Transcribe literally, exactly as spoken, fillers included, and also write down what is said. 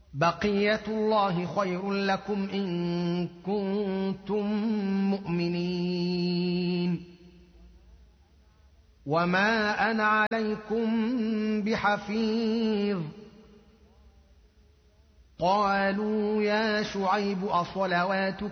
بقية الله خير لكم إن كنتم مؤمنين وما أنا عليكم بحفيظ قالوا يا شعيب أصلواتك